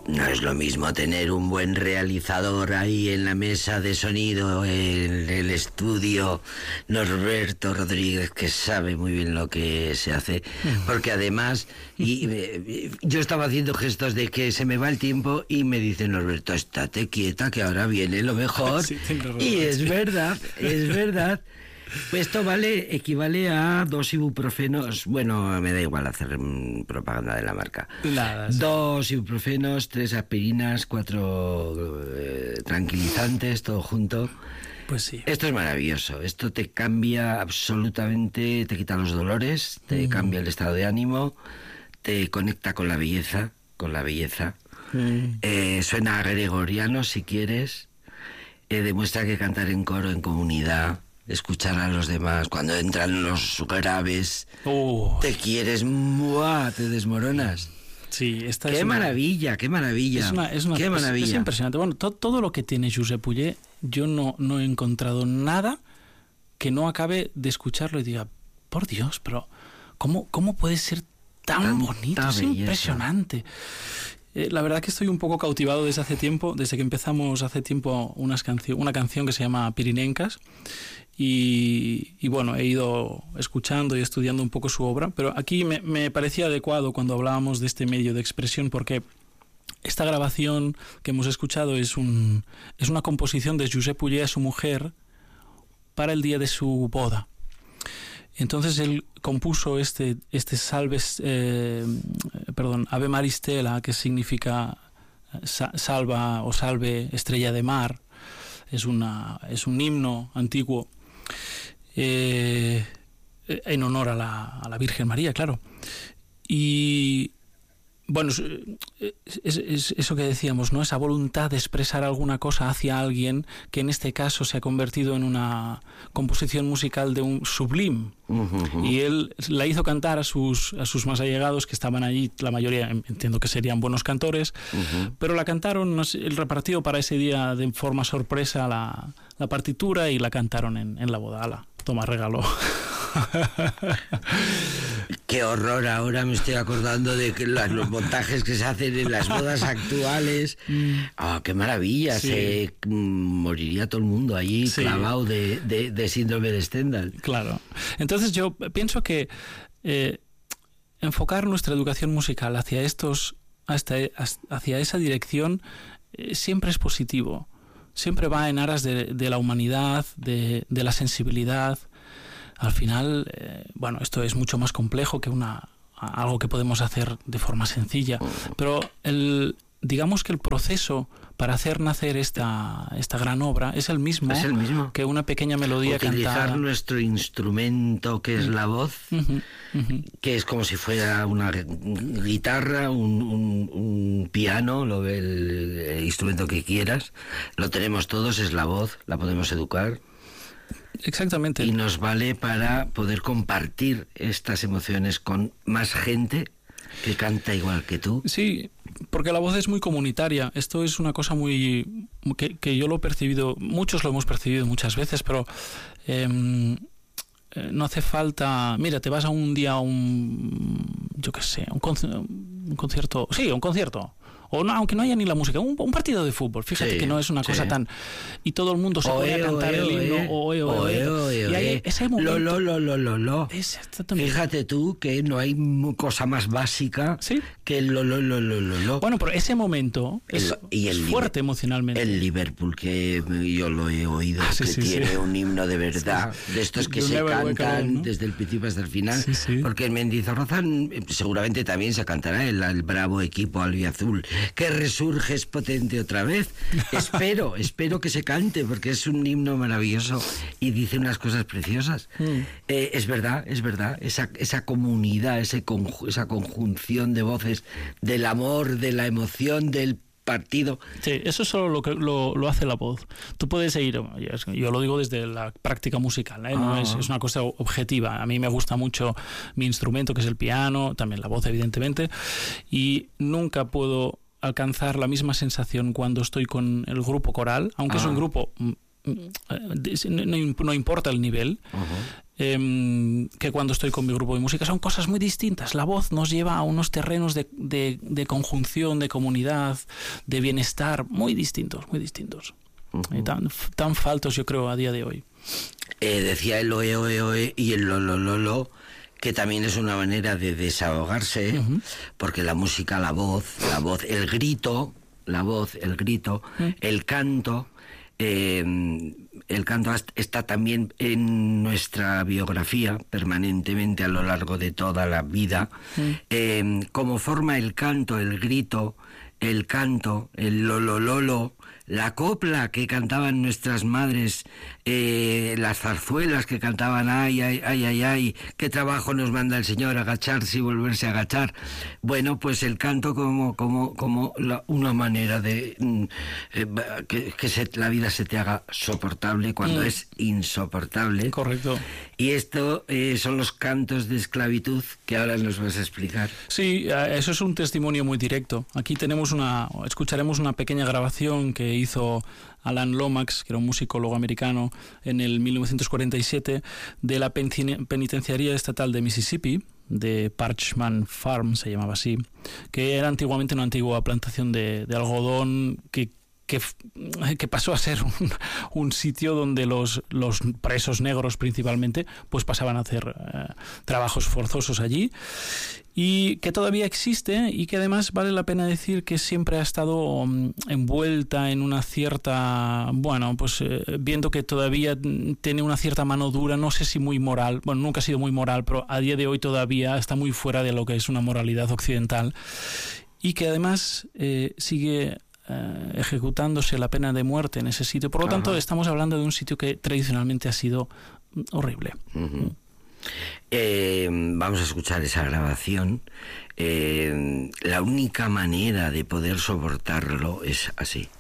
No es lo mismo tener un buen realizador ahí en la mesa de sonido, en el estudio, Norberto Rodríguez, que sabe muy bien lo que se hace, porque además yo estaba haciendo gestos de que se me va el tiempo y me dice Norberto, estate quieta que ahora viene lo mejor. Sí, y es verdad. Esto equivale a 2 ibuprofenos. Bueno, me da igual hacer propaganda de la marca. Nada, sí. 2 ibuprofenos, 3 aspirinas, 4 tranquilizantes, todo junto. Pues sí. Esto es maravilloso. Esto te cambia absolutamente, te quita los dolores, te cambia el estado de ánimo, te conecta con la belleza, suena gregoriano si quieres, demuestra que cantar en coro, en comunidad, escuchar a los demás, cuando entran los graves, te quieres, te desmoronas. Sí, esta qué maravilla. Qué maravilla. Es impresionante. Bueno, todo lo que tiene Josep Ullé, yo no he encontrado nada que no acabe de escucharlo y diga, por Dios, pero ¿cómo puede ser tan bonito? Es impresionante. La verdad que estoy un poco cautivado desde que empezamos hace tiempo una canción que se llama Pirinenkas. Y bueno, he ido escuchando y estudiando un poco su obra, pero aquí me parecía adecuado cuando hablábamos de este medio de expresión, porque esta grabación que hemos escuchado es una composición de Josep Ullé a su mujer para el día de su boda. Entonces él compuso este Ave Maris Stella, que significa salva o salve estrella de mar. Es un himno antiguo en honor a la Virgen María, claro. Y bueno, es eso que decíamos, ¿no? Esa voluntad de expresar alguna cosa hacia alguien, que en este caso se ha convertido en una composición musical de un sublime. Y él la hizo cantar a sus más allegados, que estaban allí, la mayoría entiendo que serían buenos cantores, pero la cantaron, él repartió para ese día de forma sorpresa la partitura y la cantaron en la boda. ¡Hala! Toma, regalo. Qué horror, ahora me estoy acordando de que los montajes que se hacen en las bodas actuales. ¡Qué maravilla! Sí. Se moriría todo el mundo allí clavado de síndrome de Stendhal. Claro. Entonces yo pienso que enfocar nuestra educación musical hacia esa dirección siempre es positivo. Siempre va en aras de la humanidad, de la sensibilidad. Al final, esto es mucho más complejo que algo que podemos hacer de forma sencilla, pero digamos que el proceso para hacer nacer esta gran obra es el mismo que una pequeña melodía utilizar cantada. Nuestro instrumento, que es la voz, que es como si fuera una guitarra, un piano, el instrumento que quieras, lo tenemos todos, es la voz, la podemos educar. Exactamente. Y nos vale para poder compartir estas emociones con más gente que canta igual que tú. Sí, porque la voz es muy comunitaria. Esto es una cosa que yo lo he percibido, muchos lo hemos percibido muchas veces, pero no hace falta. Mira, te vas a un día a un concierto. Sí, un concierto. O no, aunque no haya ni la música, un partido de fútbol. Fíjate que no es una cosa tan... Y todo el mundo se pone a cantar el himno. Y hay ese momento... Fíjate tú que no hay cosa más básica que el lo. Bueno, pero ese momento es fuerte emocionalmente. El Liverpool, que yo lo he oído, tiene un himno de verdad, de estos que se cantan, ¿no? Desde el principio hasta el final, porque en Mendizorroza seguramente también se cantará el bravo equipo albiazul, que resurge, es potente otra vez. Espero que se cante, porque es un himno maravilloso y dice unas cosas preciosas. Es verdad, esa comunidad, esa conjunción de voces, del amor, de la emoción, del partido. Sí, eso es solo lo hace la voz. Tú puedes seguir, yo lo digo desde la práctica musical, no es una cosa objetiva. A mí me gusta mucho mi instrumento, que es el piano, también la voz, evidentemente, y nunca puedo alcanzar la misma sensación cuando estoy con el grupo coral, aunque es un grupo no importa el nivel, que cuando estoy con mi grupo de música. Son cosas muy distintas. La voz nos lleva a unos terrenos de conjunción, de comunidad, de bienestar muy distintos, muy distintos. Tan faltos, yo creo, a día de hoy. Decía el oe, oe, oe y el lo, lo, lo, que también es una manera de desahogarse, porque la música, la voz, el grito, el canto... el canto está también en nuestra biografía permanentemente a lo largo de toda la vida, como forma el canto, el grito, el canto, el lolololo, la copla que cantaban nuestras madres, las zarzuelas que cantaban ay, ay, ay, ay, ay, qué trabajo nos manda el Señor agacharse y volverse a agachar. Bueno, pues el canto como una manera de que la vida se te haga soportable cuando es insoportable. Correcto. Y esto son los cantos de esclavitud que ahora nos vas a explicar. Sí, eso es un testimonio muy directo. Aquí escucharemos una pequeña grabación que hizo Alan Lomax, que era un musicólogo americano, en el 1947, de la penitenciaría estatal de Mississippi, de Parchman Farm, se llamaba así, que era antiguamente una antigua plantación de algodón que pasó a ser un sitio donde los presos negros principalmente pues pasaban a hacer trabajos forzosos allí, y que todavía existe, y que además vale la pena decir que siempre ha estado envuelta en una cierta, viendo que todavía tiene una cierta mano dura, no sé si muy moral, nunca ha sido muy moral, pero a día de hoy todavía está muy fuera de lo que es una moralidad occidental, y que además sigue ejecutándose la pena de muerte en ese sitio. Por lo tanto, estamos hablando de un sitio que tradicionalmente ha sido horrible. Vamos a escuchar esa grabación. La única manera de poder soportarlo es así.